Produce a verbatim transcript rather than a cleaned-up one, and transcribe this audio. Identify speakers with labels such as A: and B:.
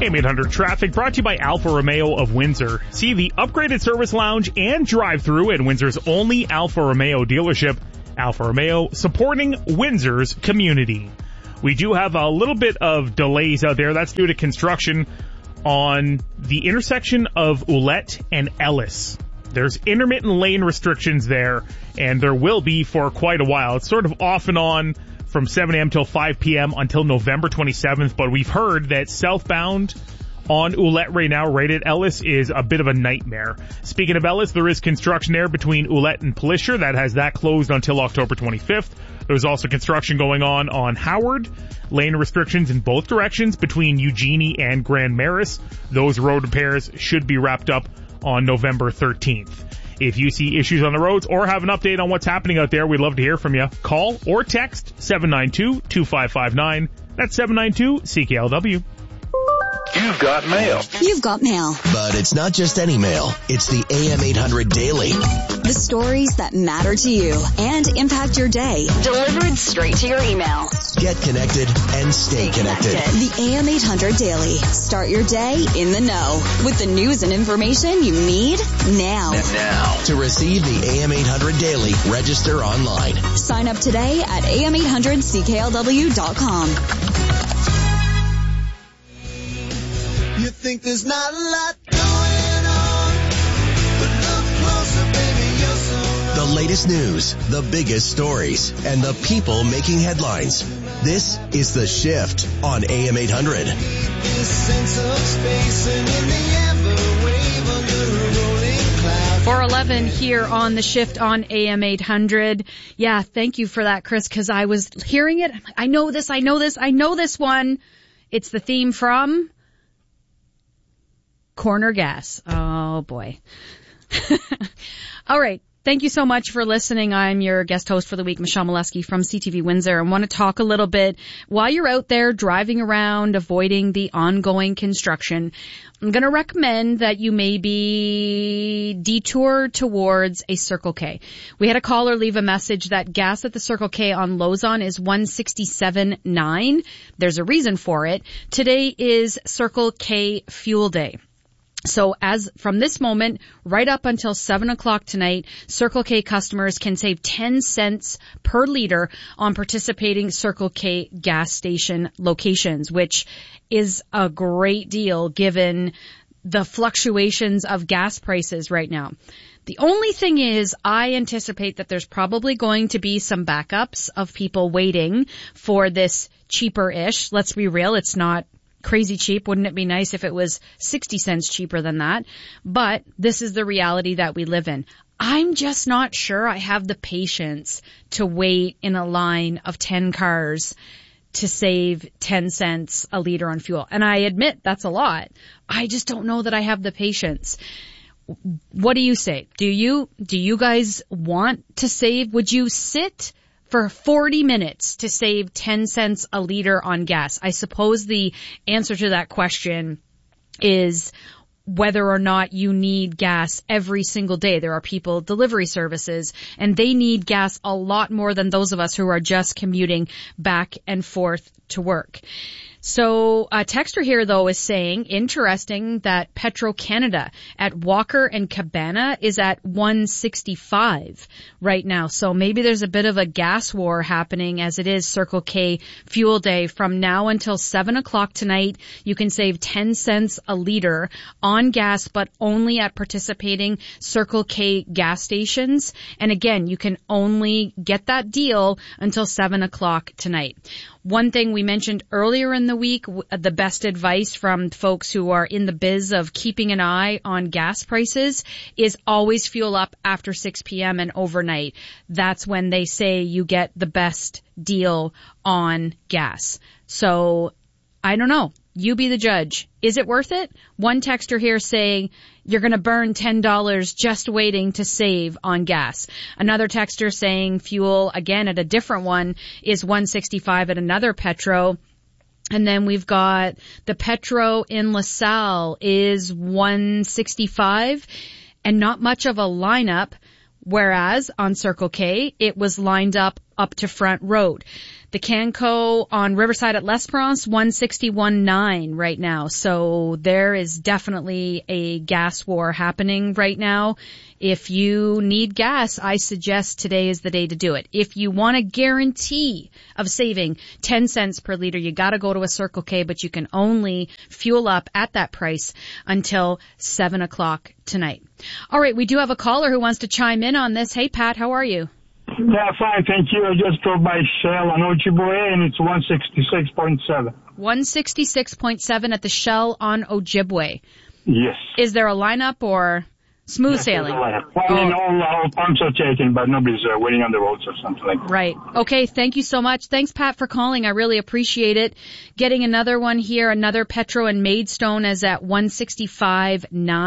A: A M eight hundred Traffic brought to you by Alfa Romeo of Windsor. See the upgraded service lounge and drive-thru at Windsor's only Alfa Romeo dealership. Alfa Romeo, supporting Windsor's community. We do have a little bit of delays out there. That's due to construction on the intersection of Ouellette and Ellis. There's intermittent lane restrictions there, and there will be for quite a while. It's sort of off and on from seven a.m. till five p.m. until November twenty-seventh, but we've heard that southbound on Ouellette right now, right at Ellis, is a bit of a nightmare. Speaking of Ellis, there is construction there between Ouellette and Pelisher that has that closed until October twenty-fifth. There's also construction going on on Howard. Lane restrictions in both directions between Eugenie and Grand Maris. Those road repairs should be wrapped up on November thirteenth. If you see issues on the roads or have an update on what's happening out there, we'd love to hear from you. Call or text seven nine two, two five five nine. That's seven nine two C K L W.
B: You've got mail.
C: You've got mail.
D: But it's not just any mail. It's the A M eight hundred Daily.
C: The stories that matter to you and impact your day. Delivered straight to your email.
D: Get connected and stay connected.
C: The A M eight hundred Daily. Start your day in the know with the news and information you need now.
D: Now. To receive the A M eight hundred Daily, register online.
C: Sign up today at A M eight hundred C K L W dot com.
E: You think there's not a lot going on, but look closer, baby, you're so wrong.
D: The latest news, the biggest stories, and the people making headlines. This is The Shift on A M eight hundred.
E: This sense of space and in the ever wave under a rolling cloud.
F: four eleven here on The Shift on A M eight hundred. Yeah, thank you for that, Chris, because I was hearing it. I'm like, I know this, I know this, I know this one. It's the theme from Corner Gas. Oh, boy. All right. Thank you so much for listening. I'm your guest host for the week, Michelle Molesky from C T V Windsor, and want to talk a little bit while you're out there driving around, avoiding the ongoing construction. I'm going to recommend that you maybe detour towards a Circle K. We had a caller leave a message that gas at the Circle K on Lozon is one sixty-seven nine. There's a reason for it. Today is Circle K Fuel Day. So as from this moment right up until seven o'clock tonight, Circle K customers can save ten cents per liter on participating Circle K gas station locations, which is a great deal given the fluctuations of gas prices right now. The only thing is, I anticipate that there's probably going to be some backups of people waiting for this cheaper-ish. Let's be real, it's not crazy cheap. Wouldn't it be nice if it was sixty cents cheaper than that? But this is the reality that we live in. I'm just not sure I have the patience to wait in a line of ten cars to save ten cents a liter on fuel. And I admit that's a lot. I just don't know that I have the patience. What do you say? Do you, do you guys want to save? Would you sit for forty minutes to save ten cents a liter on gas? I suppose the answer to that question is whether or not you need gas every single day. There are people, delivery services, and they need gas a lot more than those of us who are just commuting back and forth to work. So a texter here, though, is saying, interesting that Petro-Canada at Walker and Cabana is at one sixty-five right now. So maybe there's a bit of a gas war happening as it is Circle K Fuel Day. From now until seven o'clock tonight, you can save ten cents a liter on gas, but only at participating Circle K gas stations. And again, you can only get that deal until seven o'clock tonight. One thing we mentioned earlier in the week, the best advice from folks who are in the biz of keeping an eye on gas prices is always fuel up after six p.m. and overnight. That's when they say you get the best deal on gas. So I don't know. You be the judge. Is it worth it? One texter here saying you're going to burn ten dollars just waiting to save on gas. Another texter saying fuel, again at a different one, is one sixty-five at another Petro. And then we've got the Petro in LaSalle is one sixty-five and not much of a lineup. Whereas on Circle K, it was lined up up to Front Road. The Canco on Riverside at L'Esperance, one sixty-one nine right now. So there is definitely a gas war happening right now. If you need gas, I suggest today is the day to do it. If you want a guarantee of saving ten cents per liter, you gotta go to a Circle K, but you can only fuel up at that price until seven o'clock tonight. All right, we do have a caller who wants to chime in on this. Hey, Pat, how are you?
G: Yeah, fine, thank you. I just drove by Shell on Ojibwe, and it's one sixty-six point seven.
F: one sixty-six point seven at the Shell on Ojibwe.
G: Yes.
F: Is there a lineup or smooth
G: Yes,
F: sailing?
G: Well, I mean,
F: Oh.
G: all, all pumps are taken, but nobody's uh, waiting on the roads or something like that.
F: Right. Okay, thank you so much. Thanks, Pat, for calling. I really appreciate it. Getting another one here, another Petro and Maidstone is at one sixty-five nine.